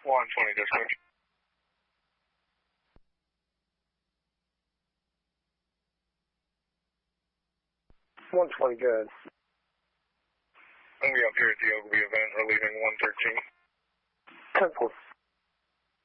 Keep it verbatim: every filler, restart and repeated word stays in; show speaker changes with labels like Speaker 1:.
Speaker 1: one twenty dispatch.
Speaker 2: one twenty, good.
Speaker 1: I'm going to be up here at the Oakley event. We're leaving one thirteen.
Speaker 2: ten four.